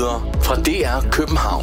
nyheder fra DR København.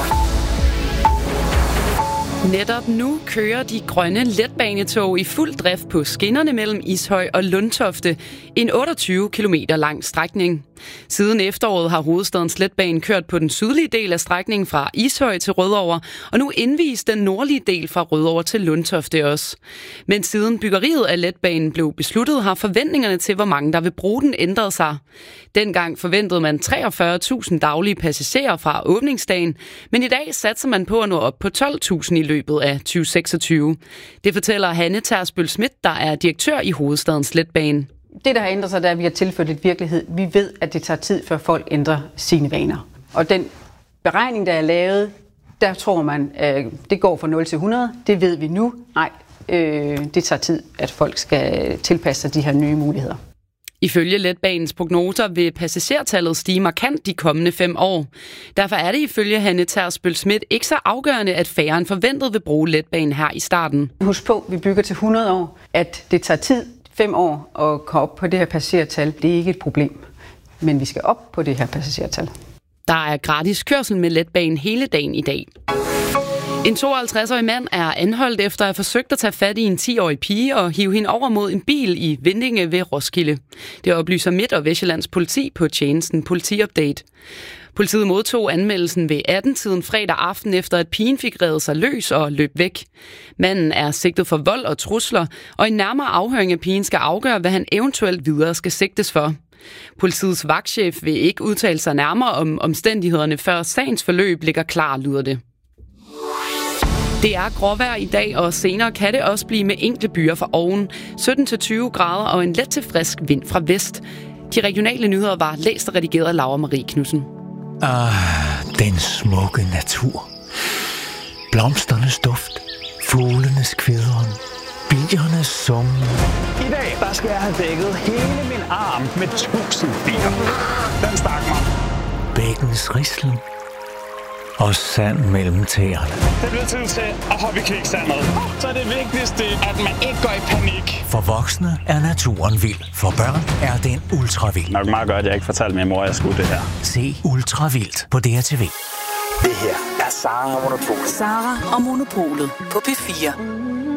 Netop nu kører de grønne letbanetog i fuld drift på skinnerne mellem Ishøj og Lundtofte, en 28 km lang strækning. Siden efteråret har hovedstadens letbane kørt på den sydlige del af strækningen fra Ishøj til Rødovre, og nu indvies den nordlige del fra Rødovre til Lundtofte også. Men siden byggeriet af letbanen blev besluttet, har forventningerne til, hvor mange der vil bruge den, ændret sig. Dengang forventede man 43.000 daglige passagerer fra åbningsdagen, men i dag satser man på at nå op på 12.000 i løbet af 2026. Det fortæller Hanne Tersbøl Schmidt, der er direktør i hovedstadens letbane. Det, der har ændret sig, det er, at vi har tilført lidt virkelighed. Vi ved, at det tager tid, før folk ændrer sine vaner. Og den beregning, der er lavet, der tror man, det går fra 0 til 100. Det ved vi nu. Nej, det tager tid, at folk skal tilpasse sig de her nye muligheder. Ifølge letbanens prognoser vil passagertallet stige markant de kommende 5 år. Derfor er det ifølge Hanne Tersbøl Schmidt ikke så afgørende, at færre end forventet vil bruge letbanen her i starten. Husk på, vi bygger til 100 år, at det tager tid, 5 år, at komme op på det her passagertal. Det er ikke et problem, men vi skal op på det her passagertal. Der er gratis kørsel med letbanen hele dagen i dag. En 52-årig mand er anholdt efter at have forsøgt at tage fat i en 10-årig pige og hive hende over mod en bil i Vindinge ved Roskilde. Det oplyser Midt- og Vestsjællands politi på tjenesten Politiupdate. Politiet modtog anmeldelsen ved 18-tiden fredag aften, efter at pigen fik revet sig løs og løb væk. Manden er sigtet for vold og trusler, og en nærmere afhøring af pigen skal afgøre, hvad han eventuelt videre skal sigtes for. Politiets vagtchef vil ikke udtale sig nærmere om omstændighederne, før sagens forløb ligger klar, lyder det. Det er gråvejr i dag, og senere kan det også blive med enkelte byer fra oven. 17-20 grader og en let til frisk vind fra vest. De regionale nyheder var læst og redigeret af Laura Marie Knudsen. Den smukke natur. Blomsternes duft. Fuglenes kvidren. Biernes summen. I dag, der skal jeg have dækket hele min arm med 1000 bier. Den stak mig. Bækkens rislen. Og sand mellem tæerne. Det bliver tid til at hoppe i kviksandet. Så er det vigtigste, at man ikke går i panik. For voksne er naturen vild. For børn er den ultra vild. Nok meget godt, at jeg ikke fortalte min mor, at jeg skulle det her. Se Ultra Vildt på DRTV. Det her er Sara og Monopolet. Sara og Monopolet på P4.